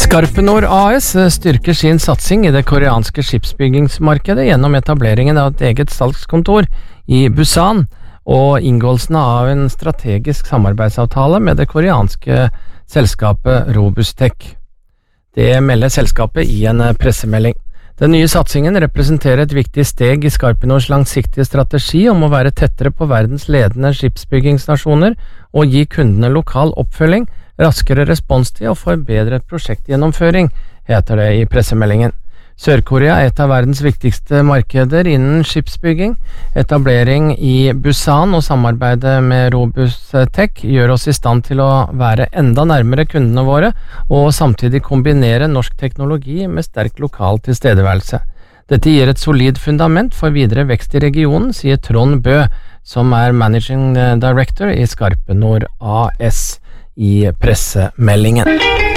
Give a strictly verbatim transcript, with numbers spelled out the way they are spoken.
Skarpenor A S styrker sin satsing i det koreanske skipsbyggingsmarkedet gjennom etableringen av et eget salgskontor i Busan og inngåelsen av en strategisk samarbeidsavtale med det koreanske selskapet Robustech. Det melder selskapet i en pressemelding. Den nye satsingen representerer et viktig steg i Skarpenors langsiktige strategi om å være tettere på verdens ledende skipsbyggingsnasjoner og gi kundene lokal oppfølging, raskere responstid og forbedret prosjektgjennomføring, heter det i pressemeldingen. Sør-Korea er et av verdens viktigste markeder innen skipsbygging. Etablering i Busan og samarbeidet med Robustech gjør oss i stand til å være enda nærmere kundene våre, og samtidig kombinere norsk teknologi med sterk lokal tilstedeværelse. Dette gir et solid fundament for videre vekst i regionen, sier Trond Bø, som er Managing Director i Skarpenor A S i pressemeldingen.